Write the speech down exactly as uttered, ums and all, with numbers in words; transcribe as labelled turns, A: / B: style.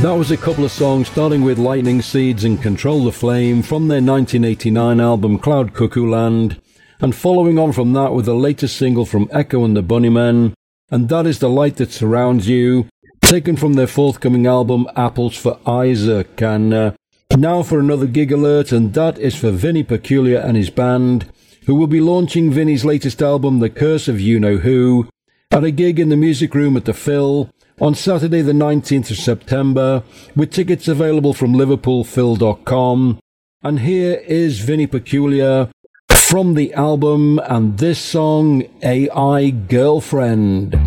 A: That was a couple of songs starting with Lightning Seeds and Control the Flame from their nineteen eighty-nine album Cloud Cuckoo Land, and following on from that with the latest single from Echo and the Bunnymen, and That Is the Light That Surrounds You, taken from their forthcoming album Apples for Isaac. And uh, now for another gig alert, and that is for Vinny Peculiar and his band, who will be launching Vinny's latest album The Curse of You Know Who at a gig in the Music Room at the Phil on Saturday the nineteenth of September, with tickets available from liverpool phil dot com. And here is Vinny Peculiar from the album and this song, A I Girlfriend.